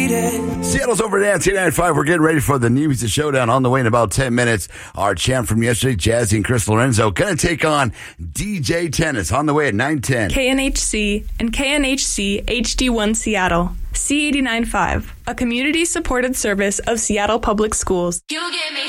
Seattle's over at 1095. We're getting ready for the New Music Showdown on the way in about 10 minutes. Our champ from yesterday, Jazzy and Chris Lorenzo, going to take on DJ Tennis on the way at 9:10. KNHC and KNHC HD1 Seattle. C89.5, a community-supported service of Seattle Public Schools. You give me